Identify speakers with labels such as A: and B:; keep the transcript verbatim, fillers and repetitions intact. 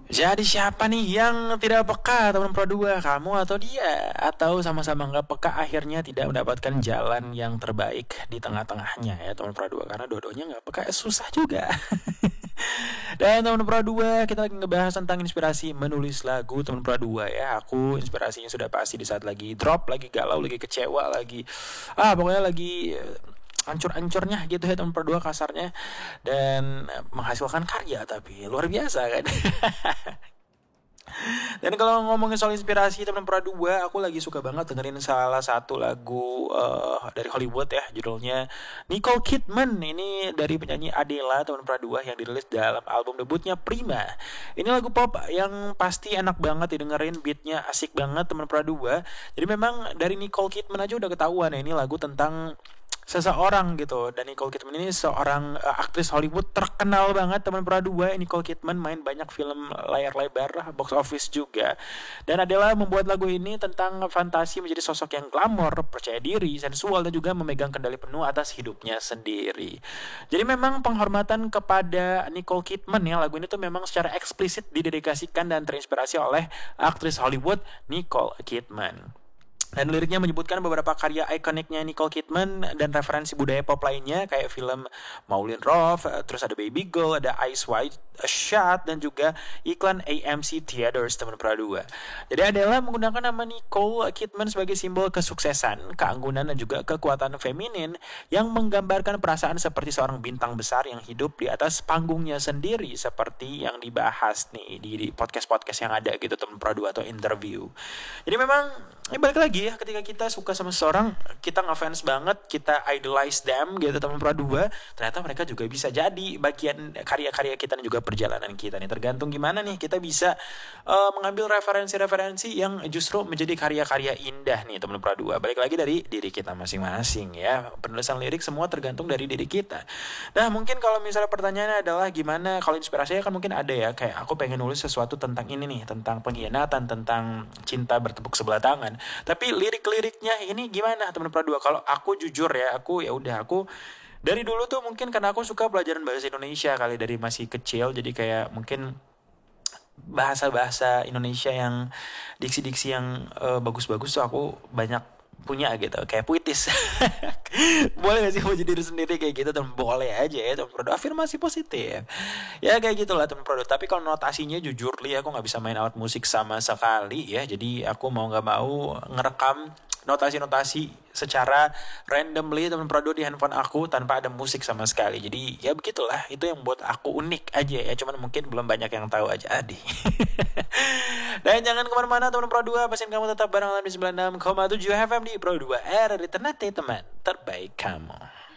A: Jadi siapa nih yang tidak peka teman Pro dua, kamu atau dia? Atau sama-sama nggak peka akhirnya tidak mendapatkan jalan yang terbaik di tengah-tengahnya ya teman Pro dua. Karena dua-duanya nggak peka, eh, susah juga. Dan teman Pro dua, kita lagi ngebahas tentang inspirasi menulis lagu teman Pro dua ya. Aku inspirasinya sudah pasti di saat lagi drop, lagi galau, lagi kecewa, lagi ah pokoknya lagi eh, ancur-ancurnya gitu ya teman Pro dua kasarnya. Dan eh, menghasilkan karya tapi luar biasa kan. Dan kalau ngomongin soal inspirasi teman Pro dua, aku lagi suka banget dengerin salah satu lagu eh, dari Hollywood ya, judulnya Nicole Kidman. Ini dari penyanyi Adele teman Pro dua yang dirilis dalam album debutnya Prima. Ini lagu pop yang pasti enak banget didengerin, beatnya asik banget teman Pro dua. Jadi memang dari Nicole Kidman aja udah ketahuan ya, ini lagu tentang seseorang gitu. Dan Nicole Kidman ini seorang uh, aktris Hollywood terkenal banget teman Pro dua. Nicole Kidman main banyak film layar lebar, box office juga. Dan adalah membuat lagu ini tentang fantasi menjadi sosok yang glamor, percaya diri, sensual, dan juga memegang kendali penuh atas hidupnya sendiri. Jadi memang penghormatan kepada Nicole Kidman ya, lagu ini tuh memang secara eksplisit didedikasikan dan terinspirasi oleh aktris Hollywood Nicole Kidman. Dan liriknya menyebutkan beberapa karya ikoniknya Nicole Kidman dan referensi budaya pop lainnya kayak film Moulin Rouge, terus ada Baby Girl, ada Ice White Shot, dan juga iklan A M C Theaters teman Pro dua. Jadi Adele menggunakan nama Nicole Kidman sebagai simbol kesuksesan, keanggunan, dan juga kekuatan feminin yang menggambarkan perasaan seperti seorang bintang besar yang hidup di atas panggungnya sendiri seperti yang dibahas nih di, di podcast-podcast yang ada gitu teman Pro dua atau interview. Jadi memang ya balik lagi ya, ketika kita suka sama seseorang, kita ngefans banget, kita idolize them gitu teman Pro dua, ternyata mereka juga bisa jadi bagian karya-karya kita dan juga perjalanan kita nih. Tergantung gimana nih kita bisa uh, mengambil referensi-referensi yang justru menjadi karya-karya indah nih teman Pro dua. Balik lagi dari diri kita masing-masing ya. Penulisan lirik semua tergantung dari diri kita. Nah mungkin kalau misalnya pertanyaannya adalah gimana, kalau inspirasinya kan mungkin ada ya, kayak aku pengen nulis sesuatu tentang ini nih, tentang pengkhianatan, tentang cinta bertepuk sebelah tangan. Tapi lirik-liriknya ini gimana teman Pro dua? Kalau aku jujur ya, aku ya udah aku dari dulu tuh mungkin karena aku suka pelajaran bahasa Indonesia kali dari masih kecil, jadi kayak mungkin bahasa-bahasa Indonesia yang diksi-diksi yang uh, bagus-bagus tuh aku banyak punya gitu, kayak puitis. Boleh gak sih mau jadi diri sendiri kayak gitu? Dan boleh aja ya teman Pro dua, afirmasi positif ya kayak gitulah teman Pro dua. Tapi kalau notasinya jujur li aku nggak bisa main alat musik sama sekali ya, jadi aku mau nggak mau ngerekam notasi-notasi secara randomly teman Pro dua di handphone aku tanpa ada musik sama sekali. Jadi ya begitulah, itu yang buat aku unik aja ya, cuman mungkin belum banyak yang tahu aja adi. Dan jangan kemana-mana teman Pro dua, pastikan kamu tetap bareng di sembilan puluh enam koma tujuh F M di Pro dua, era di Ternate teman terbaik kamu.